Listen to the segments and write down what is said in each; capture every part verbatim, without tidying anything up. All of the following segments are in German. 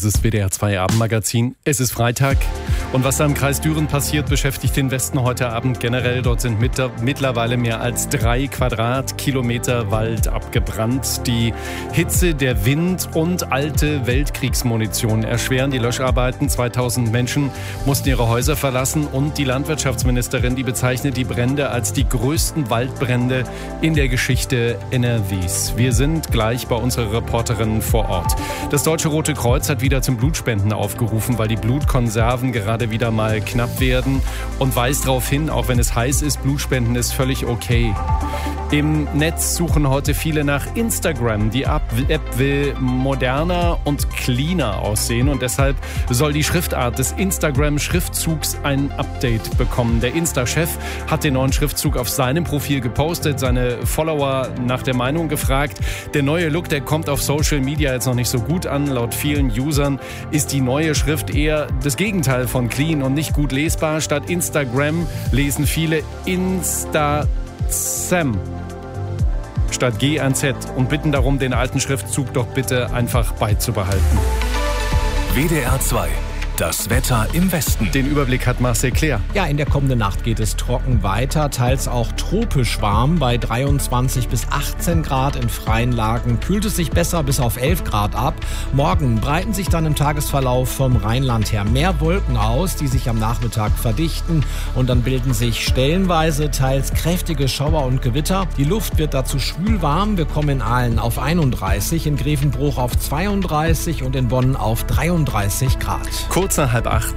ist W D R zwei Abendmagazin. Es ist Freitag und was da im Kreis Düren passiert, beschäftigt den Westen heute Abend generell. Dort sind mit, mittlerweile mehr als drei Quadratkilometer Wald abgebrannt. Die Hitze, der Wind und alte Weltkriegsmunition erschweren die Löscharbeiten. zweitausend Menschen mussten ihre Häuser verlassen und die Landwirtschaftsministerin, die bezeichnet die Brände als die größten Waldbrände in der Geschichte N R Ws. Wir sind gleich bei unserer Reporterin vor Ort. Das Deutsche Rote Kreuz hat wieder zum Blutspenden aufgerufen, weil die Blutkonserven gerade wieder mal knapp werden und weist darauf hin, auch wenn es heiß ist, Blutspenden ist völlig okay. Im Netz suchen heute viele nach Instagram. Die App will moderner und cleaner aussehen und deshalb soll die Schriftart des Instagram-Schriftzugs ein Update bekommen. Der Insta-Chef hat den neuen Schriftzug auf seinem Profil gepostet, seine Follower nach der Meinung gefragt. Der neue Look, der kommt auf Social Media jetzt noch nicht so gut an. Laut vielen Usern ist die neue Schrift eher das Gegenteil von clean und nicht gut lesbar. Statt Instagram lesen viele Insta Sam statt G ein Z und bitten darum, den alten Schriftzug doch bitte einfach beizubehalten. W D R zwei. Das Wetter im Westen. Den Überblick hat Marcel Claire. Ja, in der kommenden Nacht geht es trocken weiter, teils auch tropisch warm. Bei dreiundzwanzig bis achtzehn Grad in freien Lagen kühlt es sich besser bis auf elf Grad ab. Morgen breiten sich dann im Tagesverlauf vom Rheinland her mehr Wolken aus, die sich am Nachmittag verdichten. Und dann bilden sich stellenweise teils kräftige Schauer und Gewitter. Die Luft wird dazu schwül warm. Wir kommen in Aalen auf einunddreißig, in Grevenbruch auf zweiunddreißig und in Bonn auf dreiunddreißig Grad. Kurz nach halb acht.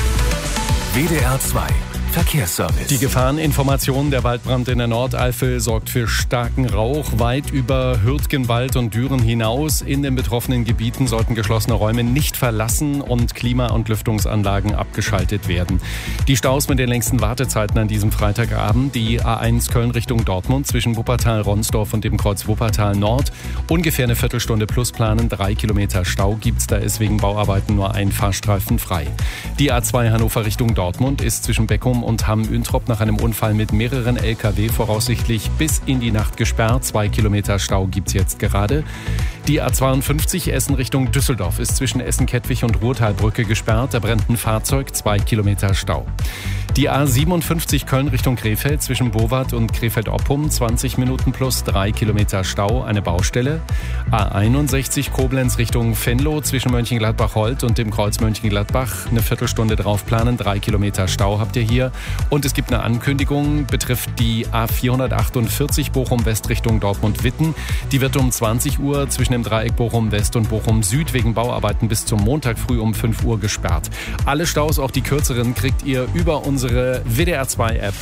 W D R zwei Verkehrsservice. Die Gefahreninformation: Der Waldbrand in der Nordeifel sorgt für starken Rauch weit über Hürtgenwald und Düren hinaus. In den betroffenen Gebieten sollten geschlossene Räume nicht verlassen und Klima- und Lüftungsanlagen abgeschaltet werden. Die Staus mit den längsten Wartezeiten an diesem Freitagabend: Die A eins Köln Richtung Dortmund zwischen Wuppertal-Ronsdorf und dem Kreuz Wuppertal Nord. Ungefähr eine Viertelstunde plus planen. Drei Kilometer Stau gibt's, da ist wegen Bauarbeiten nur ein Fahrstreifen frei. Die A zwei Hannover Richtung Dortmund ist zwischen Beckum und Hamm-Üntrop nach einem Unfall mit mehreren L K W voraussichtlich bis in die Nacht gesperrt. Zwei Kilometer Stau gibt's jetzt gerade. Die A zweiundfünfzig Essen Richtung Düsseldorf ist zwischen Essen-Kettwig und Ruhrtalbrücke gesperrt. Da brennt ein Fahrzeug, zwei Kilometer Stau. Die A siebenundfünfzig Köln Richtung Krefeld zwischen Bowat und Krefeld-Oppum, zwanzig Minuten plus drei Kilometer Stau, eine Baustelle. A einundsechzig Koblenz Richtung Venlo zwischen Mönchengladbach-Holt und dem Kreuz Mönchengladbach, eine Viertelstunde drauf planen, drei Kilometer Stau habt ihr hier. Und es gibt eine Ankündigung, betrifft die A vierhundertachtundvierzig Bochum-West Richtung Dortmund-Witten. Die wird um zwanzig Uhr zwischen dem Dreieck Bochum-West und Bochum-Süd wegen Bauarbeiten bis zum Montag früh um fünf Uhr gesperrt. Alle Staus, auch die kürzeren, kriegt ihr über unsere W D R zwei App.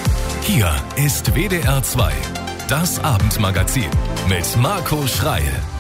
Hier ist W D R zwei, das Abendmagazin mit Marco Schreil.